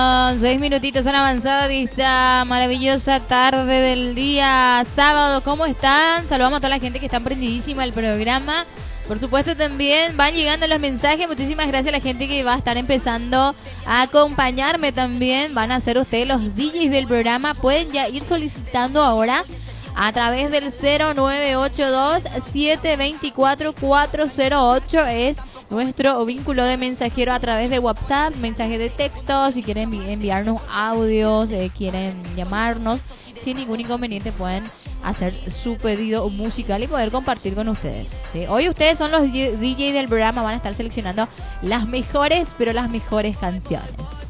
6 minutitos han avanzado de esta maravillosa tarde del día sábado. ¿Cómo están? Saludamos a toda la gente que está prendidísima al programa. Por supuesto también van llegando los mensajes. Muchísimas gracias a la gente que va a estar empezando a acompañarme también. Van a ser ustedes los DJs del programa. Pueden ya ir solicitando ahora a través del 0982-724-408. Es nuestro vínculo de mensajero a través de WhatsApp, mensaje de texto. Si quieren enviarnos audios, quieren llamarnos, sin ningún inconveniente pueden hacer su pedido musical y poder compartir con ustedes, ¿sí? Hoy ustedes son los DJs del programa, van a estar seleccionando las mejores, pero las mejores canciones.